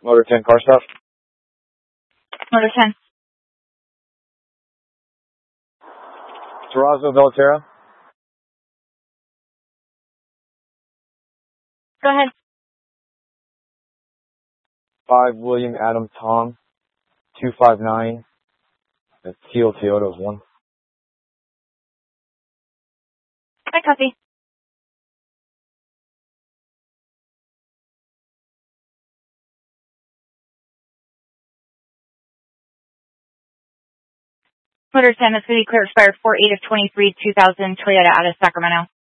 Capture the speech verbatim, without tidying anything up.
Motor ten car stop. Motor ten. Terrazzo Velotera. Go ahead. five William Adam Tom. two five nine. That's Teal Toyota is one. I copy. Motor ten is going to be clear expired four eight of twenty-three, two thousand Toyota out of Sacramento.